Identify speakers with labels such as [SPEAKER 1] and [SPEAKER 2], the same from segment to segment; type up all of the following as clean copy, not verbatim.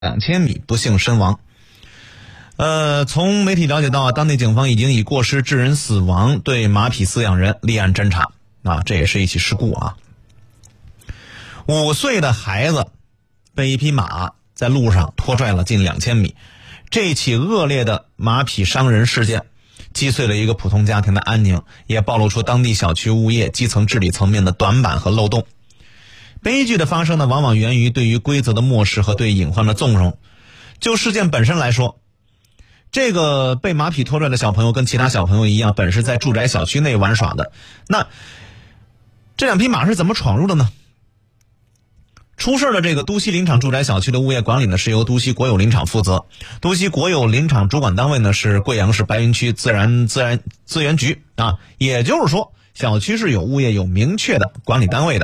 [SPEAKER 1] 2000米不幸身亡。从媒体了解到啊，当地警方已经以过失致人死亡对马匹饲养人立案侦查啊，这也是一起事故啊。5岁的孩子被一匹马在路上拖拽了近2000米，这起恶劣的马匹伤人事件击碎了一个普通家庭的安宁，也暴露出当地小区物业基层治理层面的短板和漏洞。悲剧的发生呢，往往源于对于规则的漠视和对隐患的纵容。就事件本身来说，这个被马匹拖拽的小朋友跟其他小朋友一样，本是在住宅小区内玩耍的。那这2匹马是怎么闯入的呢？出事的这个都西林场住宅小区的物业管理呢，是由都西国有林场负责。都西国有林场主管单位呢是贵阳市白云区自然资源局啊，也就是说，小区是有物业有明确的管理单位的。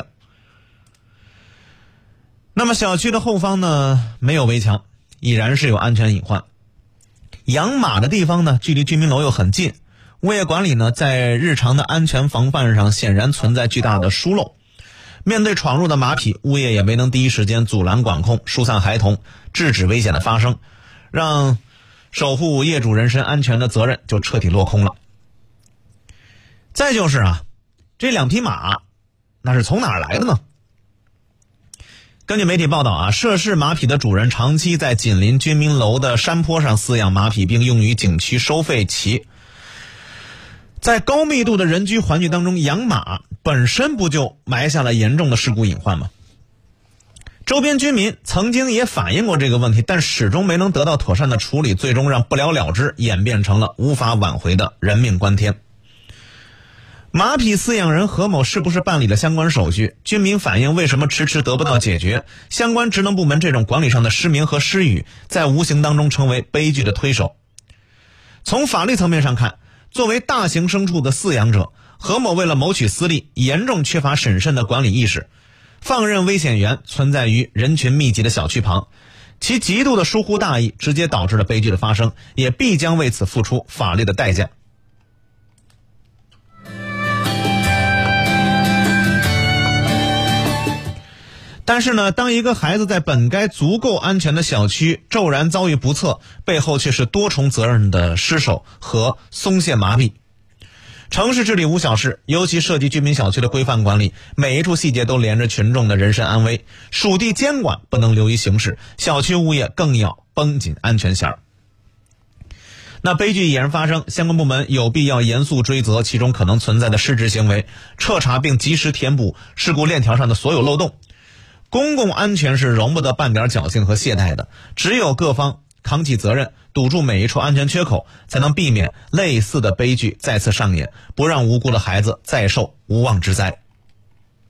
[SPEAKER 1] 那么小区的后方呢没有围墙，已然是有安全隐患。养马的地方呢距离居民楼又很近，物业管理呢在日常的安全防范上显然存在巨大的疏漏。面对闯入的马匹，物业也没能第一时间阻拦管控，疏散孩童，制止危险的发生，让守护业主人身安全的责任就彻底落空了。再就是啊，这2匹马那是从哪儿来的呢？根据媒体报道啊，涉事马匹的主人长期在紧邻居民楼的山坡上饲养马匹，并用于景区收费骑。在高密度的人居环境当中养马，本身不就埋下了严重的事故隐患吗？周边居民曾经也反映过这个问题，但始终没能得到妥善的处理，最终让不了了之演变成了无法挽回的人命关天。马匹饲养人何某是不是办理了相关手续？居民反映为什么迟迟得不到解决？相关职能部门这种管理上的失明和失语，在无形当中成为悲剧的推手。从法律层面上看，作为大型牲畜的饲养者，何某为了谋取私利，严重缺乏审慎的管理意识，放任危险源存在于人群密集的小区旁，其极度的疏忽大意，直接导致了悲剧的发生，也必将为此付出法律的代价。但是呢，当一个孩子在本该足够安全的小区骤然遭遇不测，背后却是多重责任的失守和松懈麻痹。城市治理无小事，尤其涉及居民小区的规范管理，每一处细节都连着群众的人身安危。属地监管不能流于形式，小区物业更要绷紧安全弦儿。那悲剧已然发生，相关部门有必要严肃追责其中可能存在的失职行为，彻查并及时填补事故链条上的所有漏洞。公共安全是容不得半点侥幸和懈怠的，只有各方扛起责任，堵住每一处安全缺口，才能避免类似的悲剧再次上演，不让无辜的孩子再受无妄之灾。